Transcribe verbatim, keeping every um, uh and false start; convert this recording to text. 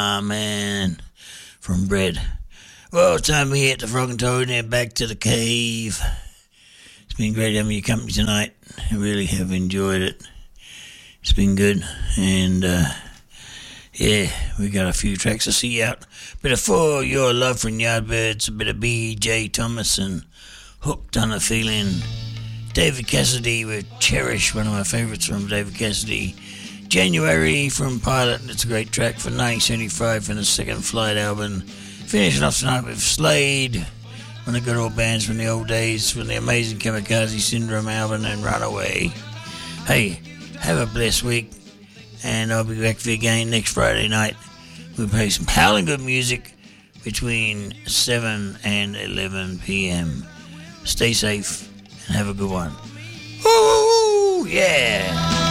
man, from Brett. Well, it's time we hit the Frog and Toad and back to the cave. It's been great having your company tonight. I really have enjoyed it. It's been good, and uh, yeah, we got a few tracks to see out. Bit of For Your Love from Yardbirds, a bit of B J Thomas and Hooked on a Feeling. David Cassidy with Cherish, one of my favourites from David Cassidy. January from Pilot, it's a great track for nineteen seventy-five from the Second Flight album. Finishing off tonight with Slade, one of the good old bands from the old days, from the Amazing Kamikaze Syndrome album and Runaway. Hey, have a blessed week, and I'll be back for you again next Friday night. We'll play some howling good music between seven and eleven p.m. Stay safe and have a good one. Woo, yeah!